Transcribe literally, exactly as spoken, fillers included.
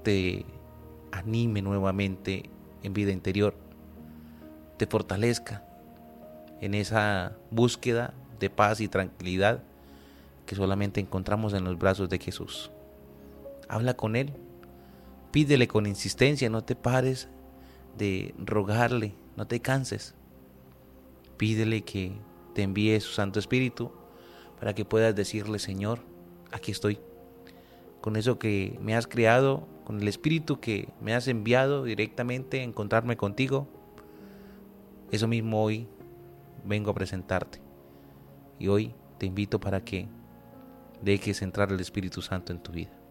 te anime nuevamente en vida interior, te fortalezca en esa búsqueda de paz y tranquilidad que solamente encontramos en los brazos de Jesús. Habla con Él, pídele con insistencia, no te pares de rogarle, no te canses. Pídele que te envíe su Santo Espíritu para que puedas decirle: Señor, aquí estoy. Con eso que me has creado, con el Espíritu que me has enviado directamente a encontrarme contigo, eso mismo hoy vengo a presentarte. Y hoy te invito para que dejes entrar el Espíritu Santo en tu vida.